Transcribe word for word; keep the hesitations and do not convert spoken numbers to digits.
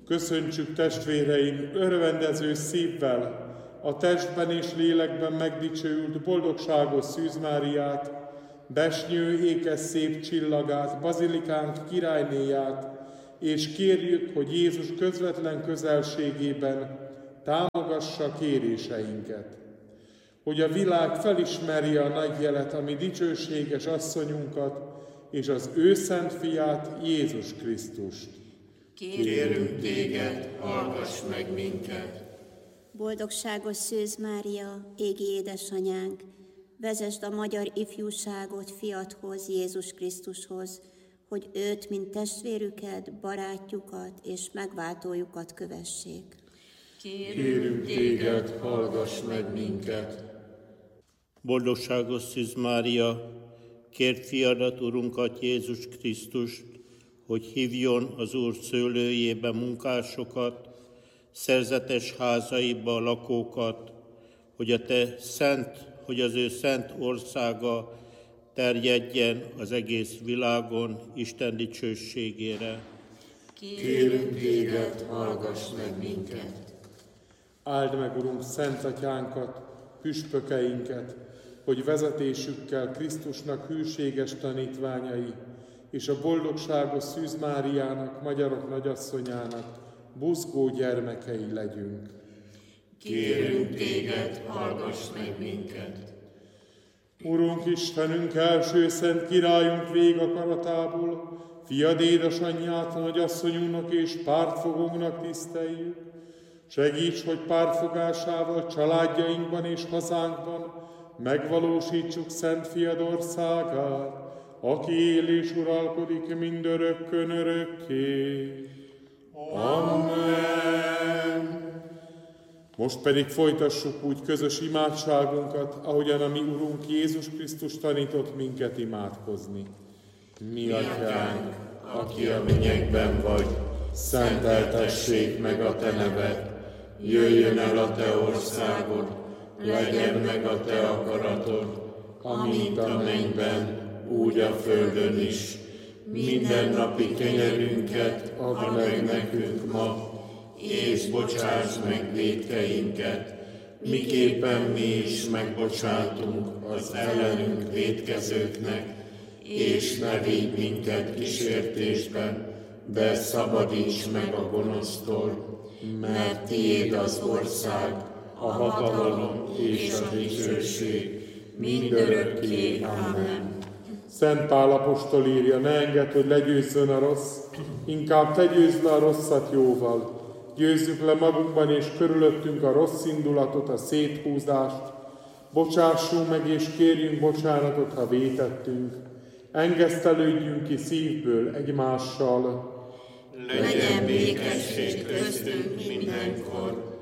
Köszöntsük testvéreim örvendező szívvel a testben és lélekben megdicsőült boldogságos Szűz Máriát, besnyő ékes szép csillagát, bazilikánk királynéját, és kérjük, hogy Jézus közvetlen közelségében támogassa kéréseinket. Hogy a világ felismerje a nagy jelet, ami dicsőséges asszonyunkat, és az ő szent fiát, Jézus Krisztust. Kérünk téged, hallgass meg minket! Boldogságos Szűz Mária, égi édesanyánk, vezesd a magyar ifjúságot fiadhoz, Jézus Krisztushoz, hogy őt, mint testvérüket, barátjukat és megváltójukat kövessék. Kérünk téged, hallgass meg minket! Boldogságos Szűz Mária, kérd fiadat, Urunkat, Jézus Krisztust, hogy hívjon az Úr szőlőjébe munkásokat, szerzetes házaiba lakókat, hogy a te szent, hogy az ő szent országa terjedjen az egész világon Isten dicsőségére. Kérünk téged, hallgass meg minket! Áld meg, Urunk, Szent Atyánkat, püspökeinket, hogy vezetésükkel Krisztusnak hűséges tanítványai, és a boldogságos Szűz Máriának, magyarok nagyasszonyának buzgó gyermekei legyünk. Kérünk téged, hallgass meg minket! Urunk Istenünk, első szent királyunk végakaratából, fiad édesanyját nagyasszonyunknak és pártfogónknak tiszteljük. Segíts, hogy pártfogásával családjainkban és hazánkban megvalósítsuk szent fiad országát, aki él és uralkodik mindörökkön örökké. Amen. Most pedig folytassuk úgy közös imádságunkat, ahogyan a mi Urunk Jézus Krisztus tanított minket imádkozni. Mi atyánk, aki a mennyekben vagy, szenteltessék meg a te neved, jöjjön el a te országod, legyen meg a te akaratod, amint a mennyben, úgy a földön is. Minden napi kenyerünket add meg nekünk ma, és bocsáss meg vétkeinket, miképpen mi is megbocsátunk az ellenünk vétkezőknek, és ne védj minket kísértésben, de szabadíts meg a gonosztól, mert tiéd az ország, a hatalom és a dicsőség mindörökké. Amen. Szent Pál apostol írja, ne engedd, hogy legyőzzön a rossz, inkább te győzd le a rosszat jóval. Győzzük le magunkban és körülöttünk a rossz indulatot, a széthúzást. Bocsássunk meg és kérjünk bocsánatot, ha vétettünk. Engesztelődjünk ki szívből egymással. Legyen békesség köztünk mindenkor,